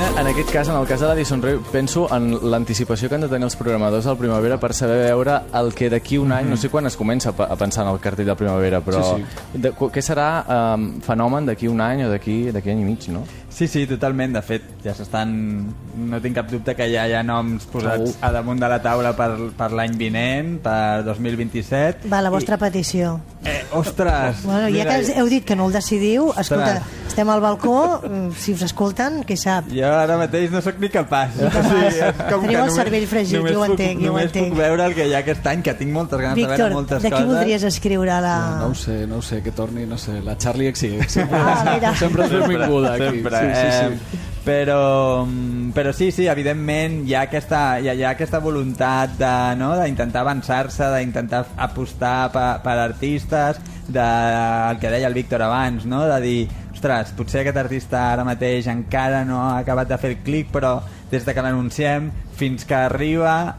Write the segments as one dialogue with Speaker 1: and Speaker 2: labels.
Speaker 1: en aquest cas, en el cas de l'Addison Rae, penso en l'anticipació que han de tenir els programadors al Primavera per saber veure el que d'aquí un any, no sé quan es comença a pensar en el cartell de Primavera, però què serà fenomen d'aquí un any o d'aquí any i mig, no?
Speaker 2: Sí, totalment. De fet, ja s'estan... No tinc cap dubte que ja hi ha noms posats a damunt de la taula per l'any vinent, per 2027.
Speaker 3: Va, la vostra petició.
Speaker 2: Ostres!
Speaker 3: Bueno, ja que heu dit que no el decidiu, escolta, estem al balcó, si us escolten, qui sap?
Speaker 2: Jo ara mateix no sóc ni capaç.
Speaker 3: Teniu el cervell fregit, jo ho entenc.
Speaker 2: Només puc veure el que hi ha aquest any, que tinc moltes ganes de veure moltes coses.
Speaker 3: Víctor, de qui voldries escriure la...
Speaker 4: No ho sé, que torni, no sé, la Charlie XCX.
Speaker 3: Sempre
Speaker 4: és benvinguda aquí.
Speaker 2: Sí. Però sí, evidentment hi ha aquesta voluntat d'intentar avançar-se, d'intentar apostar per artistes, el que deia el Víctor abans, no? De dir, ostres, potser aquest artista ara mateix encara no ha acabat de fer el clic, però des de que l'anunciem fins que arriba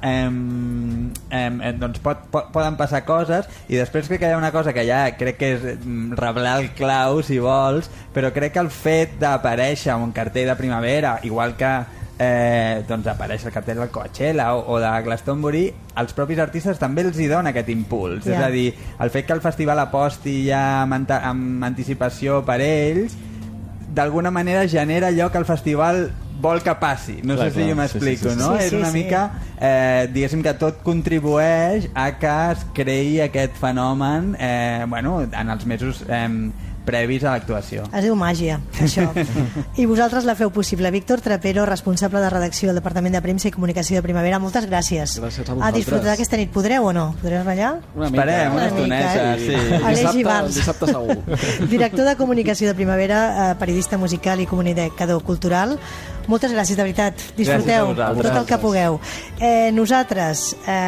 Speaker 2: doncs poden passar coses. I després crec que hi ha una cosa que ja crec que és reblar el clau, si vols, però crec que el fet d'aparèixer en un cartell de Primavera, igual que doncs apareix el cartell del Coachella o de Glastonbury, als propis artistes també els hi dona aquest impuls. És a dir, el fet que el festival aposti ja amb anticipació per ells, d'alguna manera genera allò que el festival vol que passi. No sé si jo m'explico, no? És una mica, diguéssim que tot contribueix a que es creï aquest fenomen en els mesos previs a l'actuació.
Speaker 3: Es diu màgia, això. I vosaltres la feu possible. Víctor Trapero, responsable de redacció del Departament de Premsa i Comunicació de Primavera, moltes gràcies.
Speaker 4: Gràcies a vosaltres.
Speaker 3: A disfrutar aquesta nit. Podreu o no? Podreu ballar?
Speaker 2: Esperem, una estoneta, sí.
Speaker 4: Dissabte segur.
Speaker 3: Director de Comunicació de Primavera, periodista musical i comunicador cultural. Moltes gràcies, de veritat. Disfruteu tot el que pugueu. Nosaltres,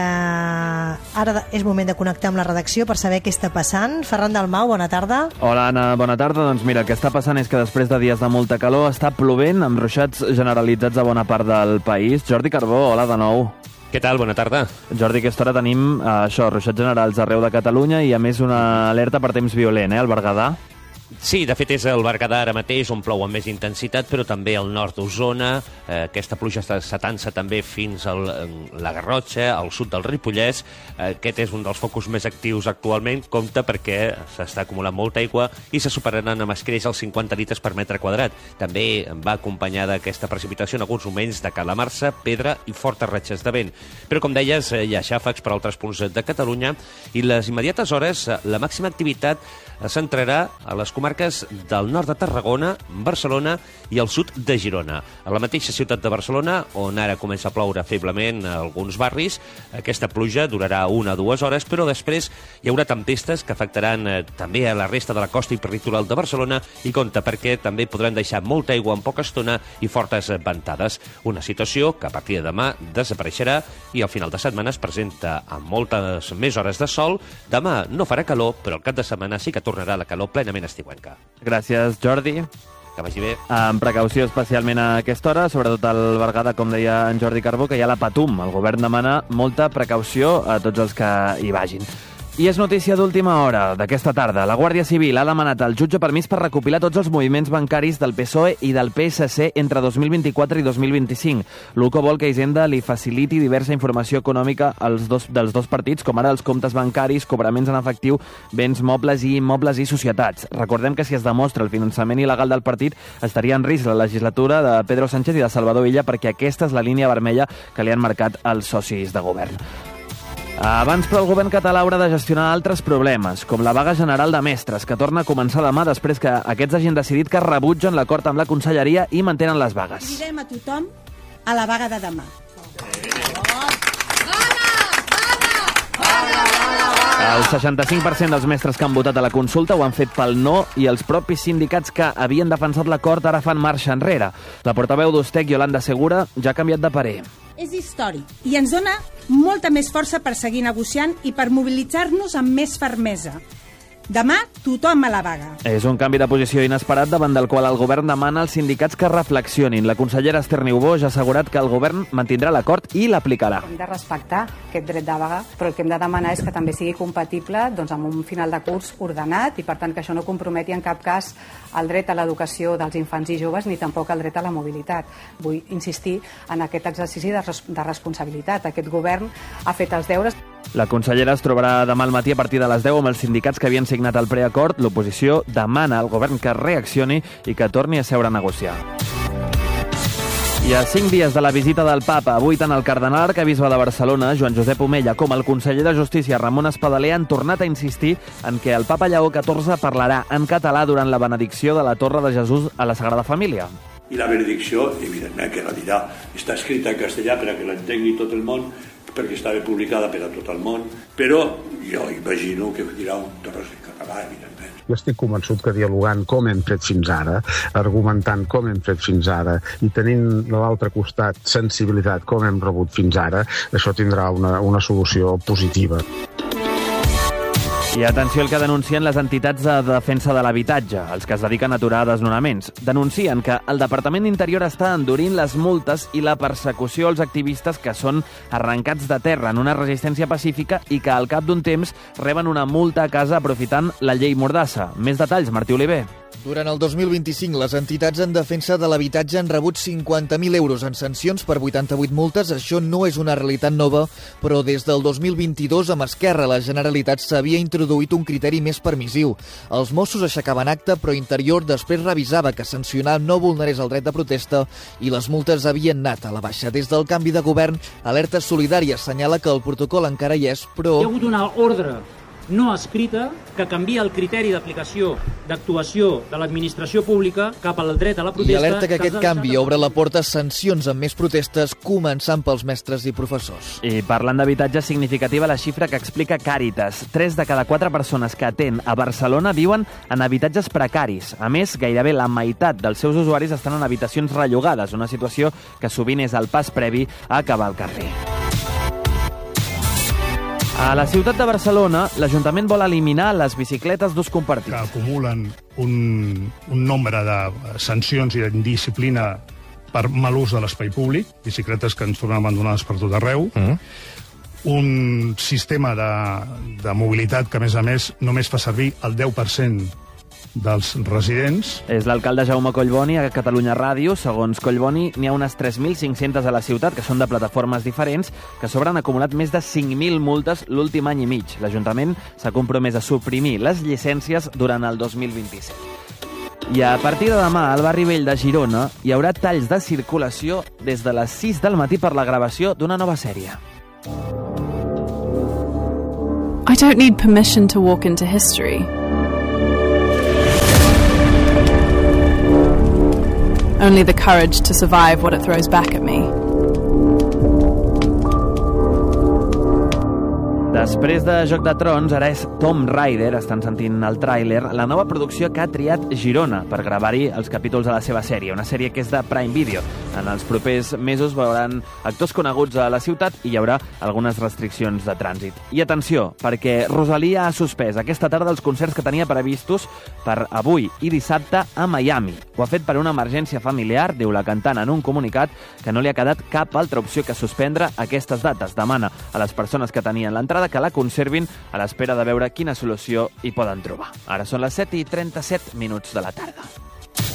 Speaker 3: ara és moment de connectar amb la redacció per saber què està passant. Ferran Dalmau, bona tarda.
Speaker 5: Hola, Anna, bona tarda. Doncs mira, el que està passant és que després de dies de molta calor està plovent amb ruixats generalitzats a bona part del país. Jordi Carbó, hola de nou.
Speaker 6: Què tal? Bona tarda.
Speaker 5: Jordi, a aquesta hora tenim ruixats generals arreu de Catalunya i a més una alerta per temps violent, al Berguedà.
Speaker 6: Sí, de fet és el Berguedà ara mateix on plou amb més intensitat, però també al nord d'Osona. Aquesta pluja està assetant-se també fins a la Garrotxa, al sud del Ripollès. Aquest és un dels focus més actius actualment. Compte perquè s'està acumulant molta aigua i se superaran amb escreix els 50 litres per metre quadrat. També va acompanyada aquesta precipitació en alguns moments de calamarsa, pedra i fortes ratxes de vent. Però, com deies, hi ha xàfecs per altres punts de Catalunya i les immediates hores la màxima activitat es centrarà a les comarques del nord de Tarragona, Barcelona i el sud de Girona. A la mateixa ciutat de Barcelona, on ara comença a ploure feblement a alguns barris, aquesta pluja durarà 1 o 2 hores, però després hi haurà tempestes que afectaran també a la resta de la costa i peritoral de Barcelona i compte perquè també podran deixar molta aigua en poca estona i fortes ventades. Una situació que a partir de demà desapareixerà i al final de setmana es presenta amb moltes més hores de sol. Demà no farà calor, però al cap de setmana sí que tornarà la calor plenament estiuenca.
Speaker 5: Gràcies, Jordi.
Speaker 6: Que vagi bé.
Speaker 5: Amb precaució especialment a aquesta hora, sobretot al Berguedà, com deia en Jordi Carbó, que hi ha la Patum. El govern demana molta precaució a tots els que hi vagin. I és notícia d'última hora d'aquesta tarda. La Guàrdia Civil ha demanat al jutge permís per recopilar tots els moviments bancaris del PSOE i del PSC entre 2024 i 2025. L'UCO vol que Hisenda li faciliti diversa informació econòmica dels dos partits, com ara els comptes bancaris, cobraments en efectiu, béns mobles i immobles i societats. Recordem que si es demostra el finançament il·legal del partit, estaria en risc la legislatura de Pedro Sánchez i de Salvador Illa, perquè aquesta és la línia vermella que li han marcat els socis de govern. Abans, però, el govern català haurà de gestionar altres problemes, com la vaga general de mestres, que torna a començar demà després que aquests hagin decidit que rebutgen l'acord amb la conselleria i mantenen les vagues.
Speaker 7: Cridem a tothom a la vaga de demà.
Speaker 5: El 65% dels mestres que han votat a la consulta ho han fet pel no i els propis sindicats que havien defensat l'acord ara fan marxa enrere. La portaveu d'Ustec, Yolanda Segura, ja ha canviat de parer.
Speaker 7: És històric i ens dona molta més força per seguir negociant i per mobilitzar-nos amb més fermesa. Demà tothom a la vaga.
Speaker 5: És un canvi de posició inesperat davant del qual el govern demana als sindicats que reflexionin. La consellera Esther Niubó ja ha assegurat que el govern mantindrà l'acord i l'aplicarà.
Speaker 8: Hem de respectar aquest dret de vaga, però el que hem de demanar és que també sigui compatible amb un final de curs ordenat i, per tant, que això no comprometi en cap cas el dret a l'educació dels infants i joves ni tampoc el dret a la mobilitat. Vull insistir en aquest exercici de responsabilitat. Aquest govern ha fet els deures.
Speaker 5: La consellera es trobarà demà al matí a partir de les 10 amb els sindicats que havien signat el preacord. L'oposició demana al govern que reaccioni i que torni a seure a negociar. I a 5 dies de la visita del papa, avui tant el cardenal arquebisbe de Barcelona, Joan Josep Omella, com el conseller de Justícia, Ramon Espadaler, han tornat a insistir en que el papa Lleó XIV parlarà en català durant la benedicció de la Torre de Jesús a la Sagrada Família.
Speaker 9: I la benedicció, evidentment, que la dirà, està escrita en castellà per a que l'entengui tot el món, perquè estava publicada per a tot el món, però jo imagino que dirà un tros en català, evidentment.
Speaker 10: Jo estic convençut que dialogant com hem fet fins ara, argumentant com hem fet fins ara i tenint a l'altre costat sensibilitat com hem rebut fins ara, això tindrà una solució positiva.
Speaker 5: I atenció al que denuncien les entitats de defensa de l'habitatge, els que es dediquen a aturar desnonaments. Denuncien que el Departament d'Interior està endurint les multes i la persecució als activistes que són arrencats de terra en una resistència pacífica i que al cap d'un temps reben una multa a casa aprofitant la llei Mordassa. Més detalls, Martí Oliver.
Speaker 11: Durant el 2025, les entitats en defensa de l'habitatge han rebut 50.000 euros en sancions per 88 multes. Això no és una realitat nova, però des del 2022, amb Esquerra, la Generalitat s'havia introduït un criteri més permissiu. Els Mossos aixecaven acte, però Interior després revisava que sancionar no vulnerés el dret de protesta i les multes havien anat a la baixa. Des del canvi de govern, Alerta Solidària assenyala que el protocol encara hi és, però...
Speaker 12: Hi ha hagut una ordre no escrita que canvia el criteri d'aplicació d'actuació de l'administració pública cap al dret a la protesta.
Speaker 11: I alerta que aquest canvi obre la porta a sancions amb més protestes, començant pels mestres i professors.
Speaker 5: I parlant d'habitatge, significativa la xifra que explica Càritas. 3 de cada 4 persones que atén a Barcelona viuen en habitatges precaris. A més, gairebé la meitat dels seus usuaris estan en habitacions rellogades, una situació que sovint és el pas previ a acabar al carrer. A la ciutat de Barcelona, l'Ajuntament vol eliminar les bicicletes d'ús compartit.
Speaker 13: Que acumulen un nombre de sancions i d'indisciplina per mal ús de l'espai públic, bicicletes que ens trobem abandonades per tot arreu, un sistema de mobilitat que, a més, només fa servir el 10% dels residents.
Speaker 5: És l'alcalde Jaume Collboni a Catalunya Ràdio. Segons Collboni, n'hi ha unes 3.500 a la ciutat, que són de plataformes diferents, que a sobre han acumulat més de 5.000 multes l'últim any i mig. L'Ajuntament s'ha compromès a suprimir les llicències durant el 2027. I a partir de demà, al barri vell de Girona, hi haurà talls de circulació des de les 6 del matí per la gravació d'una nova sèrie.
Speaker 14: I don't need permission to walk into history. Only the courage to survive what it throws back at me.
Speaker 5: Després de Joc de Trons, ara és Tomb Raider, estan sentint el tràiler, la nova producció que ha triat Girona per gravar-hi els capítols de la seva sèrie, una sèrie que és de Prime Video. En els propers mesos veuran actors coneguts a la ciutat i hi haurà algunes restriccions de trànsit. I atenció, perquè Rosalía ha suspès aquesta tarda els concerts que tenia previstos per avui i dissabte a Miami. Ho ha fet per una emergència familiar, diu la cantant en un comunicat, que no li ha quedat cap altra opció que suspendre aquestes dates. Demana a les persones que tenien l'entrada que la conservin a l'espera de veure quina solució hi poden trobar. Ara són les 7:37 de la tarda.